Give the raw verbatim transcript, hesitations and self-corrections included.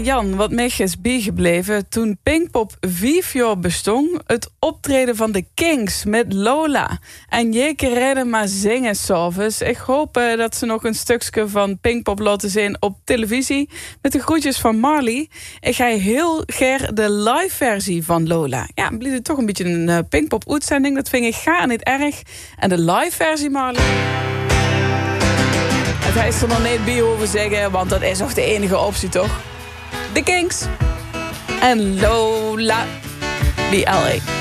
Jan, wat mij is bijgebleven toen Pinkpop vijf jaar bestond, het optreden van de Kings met Lola. En jeker redden maar zingen s'avonds. Ik hoop uh, dat ze nog een stukje van Pinkpop laten zien op televisie. Met de groetjes van Marley. Ik ga heel graag de live versie van Lola. Ja, het bleef toch een beetje een uh, Pinkpop uitzending. Dat vind ik gaar niet erg. En de live versie, Marley. Hij is er nog niet bij over zeggen, want dat is toch de enige optie, toch? De Kings en Lola, die L A.